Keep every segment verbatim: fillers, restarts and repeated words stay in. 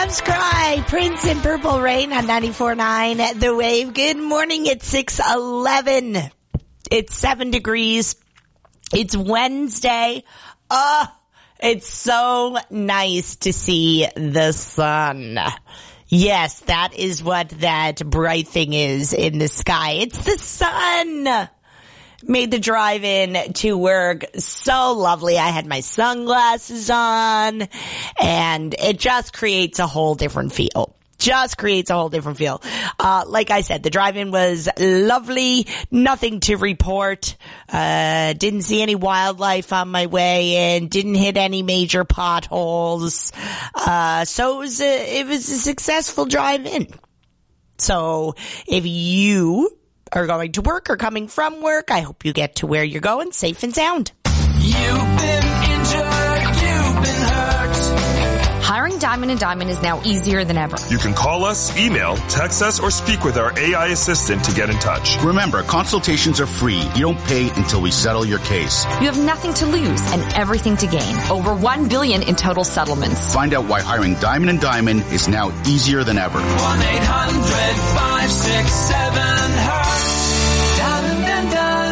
Doves Cry, Prince and Purple Rain on ninety-four point nine The Wave. Good morning. It's six eleven. It's seven degrees. It's Wednesday. Oh, it's so nice to see the sun. Yes, that is what that bright thing is in the sky. It's the sun. Made the drive in to work so lovely. I had my sunglasses on, and it just creates a whole different feel. Just creates a whole different feel. Uh, like I said, the drive-in was lovely. Nothing to report. Uh, didn't see any wildlife on my way in. Didn't hit any major potholes. Uh, so it was a, it was a successful drive-in. So if you are going to work or coming from work, I hope you get to where you're going safe and sound. You've been injured, you've been hurt. Hiring Diamond and Diamond is now easier than ever. You can call us, email, text us, or speak with our A I assistant to get in touch. Remember, consultations are free. You don't pay until we settle your case. You have nothing to lose and everything to gain. Over one billion dollars in total settlements. Find out why hiring Diamond and Diamond is now easier than ever. one eight hundred five six seven hurt. Diamond and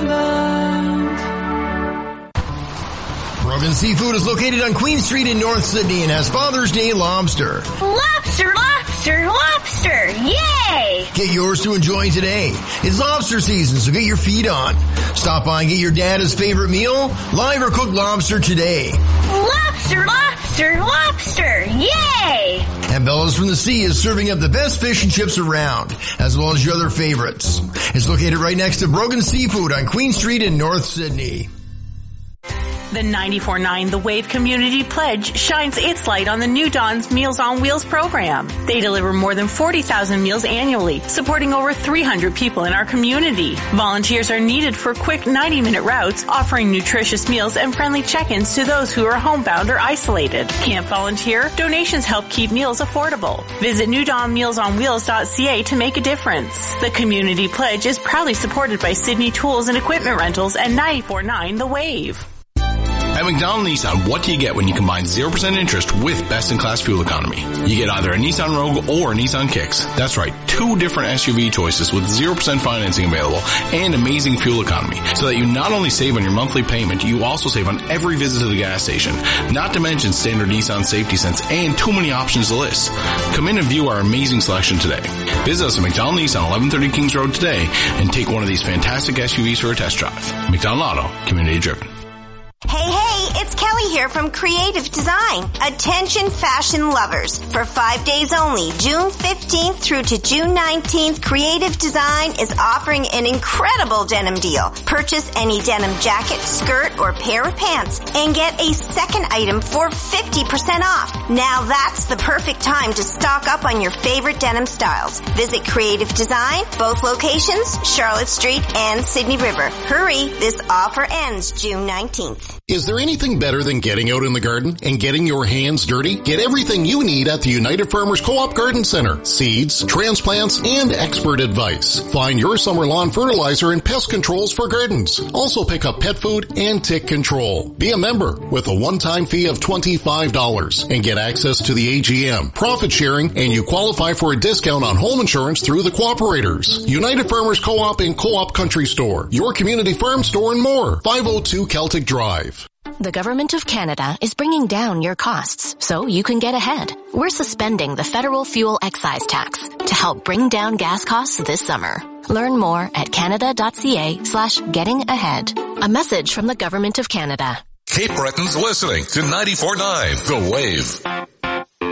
Diamond. Brogan Seafood is located on Queen Street in North Sydney and has Father's Day lobster. Lobster, lobster, lobster! Yay! Get yours to enjoy today. It's lobster season, so get your feet on. Stop by and get your dad's favorite meal, live or cooked lobster today. Lobster, lobster, lobster! Yay! And Bella's from the Sea is serving up the best fish and chips around, as well as your other favorites. It's located right next to Brogan Seafood on Queen Street in North Sydney. The ninety-four point nine The Wave Community Pledge shines its light on the New Dawn's Meals on Wheels program. They deliver more than forty thousand meals annually, supporting over three hundred people in our community. Volunteers are needed for quick ninety-minute routes, offering nutritious meals and friendly check-ins to those who are homebound or isolated. Can't volunteer? Donations help keep meals affordable. Visit new dawn meals on wheels dot c a to make a difference. The Community Pledge is proudly supported by Sydney Tools and Equipment Rentals and ninety-four point nine The Wave. At McDonald Nissan, what do you get when you combine zero percent interest with best-in-class fuel economy? You get either a Nissan Rogue or a Nissan Kicks. That's right, two different S U V choices with zero percent financing available and amazing fuel economy, so that you not only save on your monthly payment, you also save on every visit to the gas station. Not to mention standard Nissan safety sense and too many options to list. Come in and view our amazing selection today. Visit us at McDonald Nissan, eleven thirty Kings Road today and take one of these fantastic S U Vs for a test drive. McDonald Auto, community driven. Hey, hey, it's Kelly here from Creative Design. Attention fashion lovers. For five days only, June fifteenth through to June nineteenth, Creative Design is offering an incredible denim deal. Purchase any denim jacket, skirt, or pair of pants and get a second item for fifty percent off. Now that's the perfect time to stock up on your favorite denim styles. Visit Creative Design, both locations, Charlotte Street and Sydney River. Hurry, this offer ends June nineteenth. Is there anything better than getting out in the garden and getting your hands dirty? Get everything you need at the United Farmers Co-op Garden Center. Seeds, transplants, and expert advice. Find your summer lawn fertilizer and pest controls for gardens. Also pick up pet food and tick control. Be a member with a one-time fee of twenty-five dollars and get access to the A G M, profit sharing, and you qualify for a discount on home insurance through the cooperators. United Farmers Co-op and Co-op Country Store. Your community farm store and more. five oh two Celtic Drive. The Government of Canada is bringing down your costs so you can get ahead. We're suspending the federal fuel excise tax to help bring down gas costs this summer. Learn more at canada.ca slash getting ahead. A message from the Government of Canada. Cape Breton's listening to ninety-four point nine The Wave.